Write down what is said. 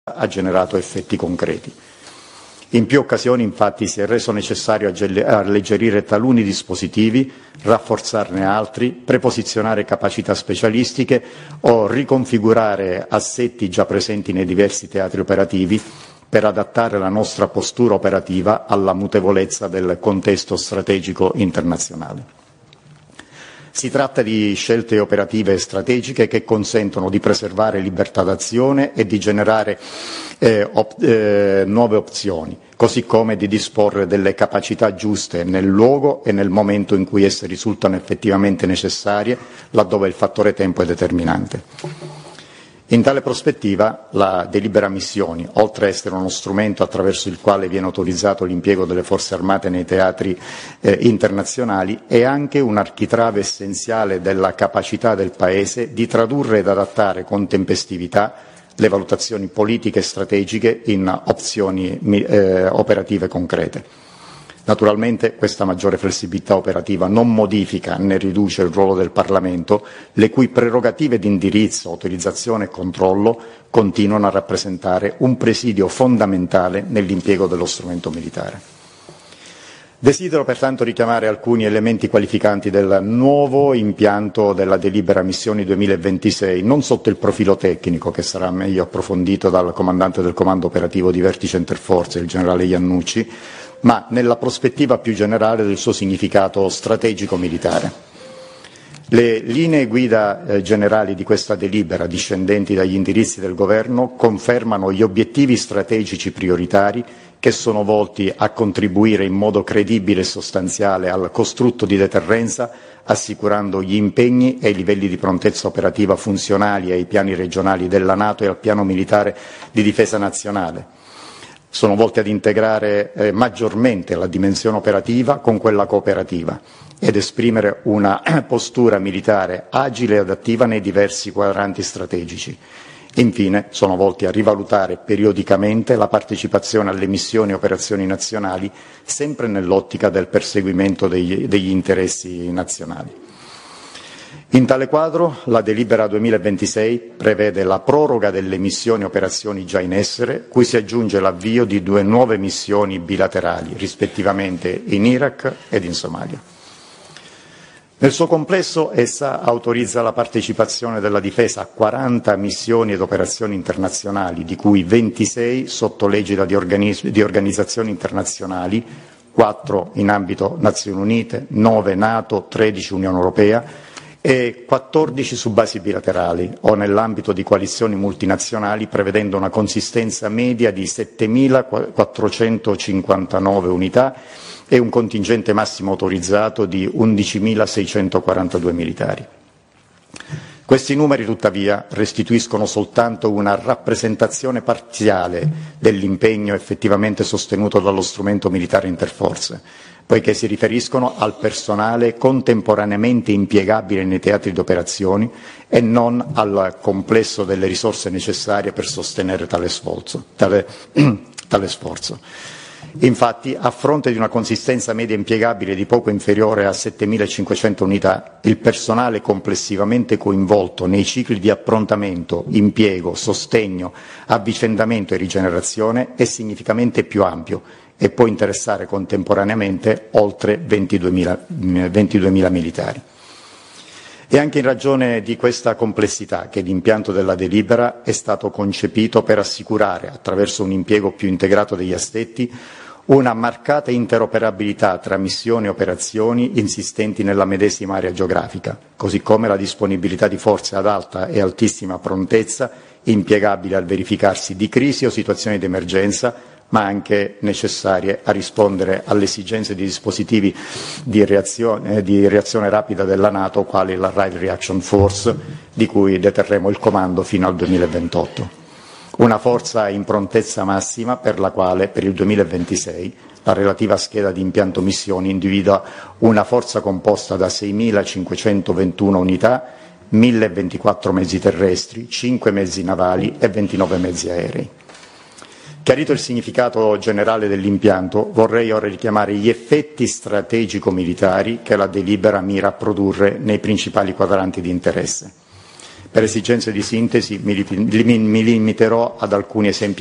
ha generato effetti concreti. In più occasioni, infatti, si è reso necessario alleggerire taluni dispositivi, rafforzarne altri, preposizionare capacità specialistiche o riconfigurare assetti già presenti nei diversi teatri operativi per adattare la nostra postura operativa alla mutevolezza del contesto strategico internazionale. Si tratta di scelte operative e strategiche che consentono di preservare libertà d'azione e di generare nuove opzioni, così come di disporre delle capacità giuste nel luogo e nel momento in cui esse risultano effettivamente necessarie, laddove il fattore tempo è determinante. In tale prospettiva, la delibera missioni, oltre a essere uno strumento attraverso il quale viene autorizzato l'impiego delle forze armate nei teatri internazionali, è anche un architrave essenziale della capacità del Paese di tradurre ed adattare con tempestività le valutazioni politiche e strategiche in opzioni operative concrete. Naturalmente questa maggiore flessibilità operativa non modifica né riduce il ruolo del Parlamento, le cui prerogative di indirizzo, autorizzazione e controllo continuano a rappresentare un presidio fondamentale nell'impiego dello strumento militare. Desidero pertanto richiamare alcuni elementi qualificanti del nuovo impianto della delibera missioni 2026, non sotto il profilo tecnico, che sarà meglio approfondito dal comandante del comando operativo di Vertice Interforze, il generale Iannucci, ma nella prospettiva più generale del suo significato strategico militare. Le linee guida generali di questa delibera, discendenti dagli indirizzi del Governo, confermano gli obiettivi strategici prioritari che sono volti a contribuire in modo credibile e sostanziale al costrutto di deterrenza, assicurando gli impegni e i livelli di prontezza operativa funzionali ai piani regionali della NATO e al piano militare di difesa nazionale. Sono volti ad integrare maggiormente la dimensione operativa con quella cooperativa ed esprimere una postura militare agile e adattiva nei diversi quadranti strategici. Infine, sono volti a rivalutare periodicamente la partecipazione alle missioni e operazioni nazionali, sempre nell'ottica del perseguimento degli interessi nazionali. In tale quadro, la delibera 2026 prevede la proroga delle missioni e operazioni già in essere, cui si aggiunge l'avvio di 2 nuove missioni bilaterali, rispettivamente in Iraq ed in Somalia. Nel suo complesso, essa autorizza la partecipazione della Difesa a 40 missioni ed operazioni internazionali, di cui 26 sotto l'egida di organizzazioni internazionali, 4 in ambito Nazioni Unite, 9 NATO, 13 Unione Europea, e 14 su basi bilaterali o nell'ambito di coalizioni multinazionali, prevedendo una consistenza media di 7.459 unità e un contingente massimo autorizzato di 11.642 militari. Questi numeri, tuttavia, restituiscono soltanto una rappresentazione parziale dell'impegno effettivamente sostenuto dallo strumento militare interforze, poiché si riferiscono al personale contemporaneamente impiegabile nei teatri di operazioni e non al complesso delle risorse necessarie per sostenere tale sforzo. Infatti, a fronte di una consistenza media impiegabile di poco inferiore a 7.500 unità, il personale complessivamente coinvolto nei cicli di approntamento, impiego, sostegno, avvicendamento e rigenerazione è significativamente più ampio e può interessare contemporaneamente oltre 22.000 militari. È anche in ragione di questa complessità che l'impianto della delibera è stato concepito per assicurare, attraverso un impiego più integrato degli assetti, una marcata interoperabilità tra missioni e operazioni insistenti nella medesima area geografica, così come la disponibilità di forze ad alta e altissima prontezza impiegabili al verificarsi di crisi o situazioni di emergenza, ma anche necessarie a rispondere alle esigenze di dispositivi di reazione rapida della NATO, quali la Rail Reaction Force, di cui deterremo il comando fino al 2028. Una forza in prontezza massima per la quale, per il 2026, la relativa scheda di impianto missioni individua una forza composta da 6.521 unità, 1.024 mezzi terrestri, 5 mezzi navali e 29 mezzi aerei. Chiarito il significato generale dell'impianto, vorrei ora richiamare gli effetti strategico-militari che la delibera mira a produrre nei principali quadranti di interesse. Per esigenze di sintesi mi limiterò ad alcuni esempi